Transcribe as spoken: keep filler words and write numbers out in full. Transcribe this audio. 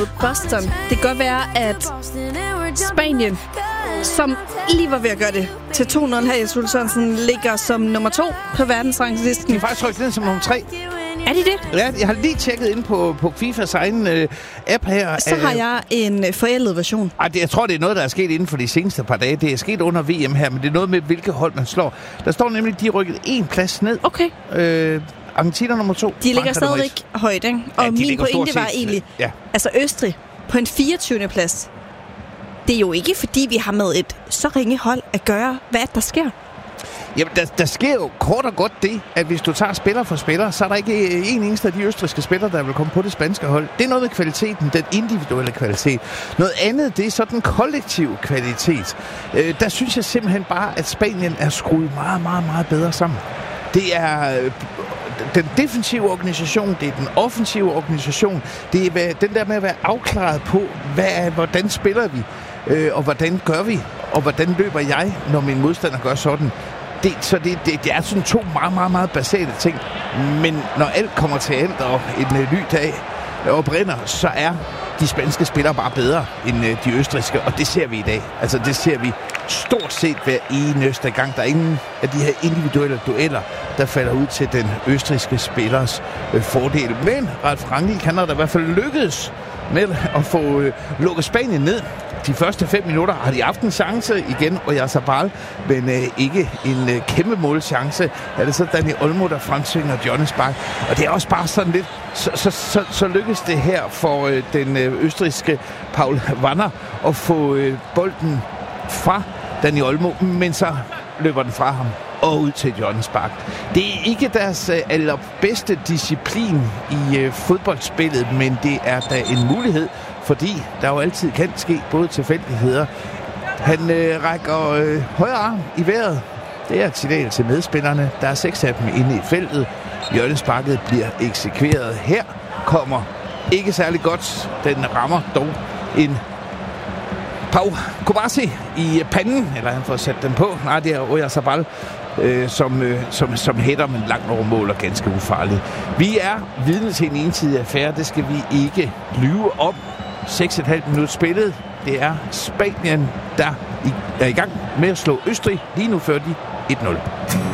Boston. Det kan godt være, at Spanien, som lige var ved at gøre det til to nul her i slutrunden, ligger som nummer to på verdensranglisten. De er faktisk rykket ned som nummer tre. Er de det? Ja, jeg har lige tjekket ind på, på FIFAs egen øh, app her. Så har jeg en øh, forældet version. Ej, det, jeg tror, det er noget, der er sket inden for de seneste par dage. Det er sket under V M her, men det er noget med, hvilke hold man slår. Der står nemlig, de er rykket en plads ned. Okay. Øh, Argentina nummer to. De ligger stadigvæk højt, ikke? Og ja, min pointe var egentlig, ja. altså Østrig på en fireogtyvende plads. Det er jo ikke, fordi vi har med et så ringe hold at gøre, hvad der sker. Jamen, der, der sker jo kort og godt det, at hvis du tager spiller for spiller, så er der ikke en eneste af de østrigske spillere, der vil komme på det spanske hold. Det er noget med kvaliteten, den individuelle kvalitet. Noget andet, det er så den kollektive kvalitet. Øh, der synes jeg simpelthen bare, at Spanien er skruet meget, meget, meget bedre sammen. Det er øh, den defensive organisation, det er den offensive organisation, det er den der med at være afklaret på, hvad, hvordan spiller vi, øh, og hvordan gør vi, og hvordan løber jeg, når min modstander gør sådan. Det, så det, det, det er sådan to meget, meget, meget basale ting. Men når alt kommer til alt, og en øh, ny dag oprinder, så er de spanske spillere bare bedre end øh, de østrigske, og det ser vi i dag. Altså det ser vi stort set hver eneste gang. Der er ingen af de her individuelle dueller, der falder ud til den østrigske spillers øh, fordel. Men Ralf Rangnick kan da i hvert fald lykkedes med at få øh, lukket Spanien ned. De første fem minutter har de haft en chance igen, og Oyarzabal, men øh, ikke en øh, kæmpe målchance. Er det så Dani Olmo, der fremsvinger hjørnespark? Og det er også bare sådan lidt, så, så, så, så lykkes det her for øh, den øh, østrigske Paul Wanner at få øh, bolden fra Dani Olmo, men så løber den fra ham og ud til et hjørnespark. Det er ikke deres øh, allerbedste disciplin i øh, fodboldspillet, men det er da en mulighed, fordi der jo altid kan ske både tilfældigheder. Han øh, rækker øh, højre arm i vejret. Det er et signal til medspillerne. Der er seks af dem inde i feltet. Hjørnesparket bliver eksekveret. Her kommer ikke særlig godt. Den rammer dog en Pau Kubasi i panden. Eller han får sat den på. Nej, det er Oyarzabal, øh, som, øh, som, som hætter, men langt over mål og ganske ufarligt. Vi er vidne til en ensidig affære. Det skal vi ikke lyve om. seks komma fem minutter spillet. Det er Spanien, der er i gang med at slå Østrig. Lige nu fører de et nul.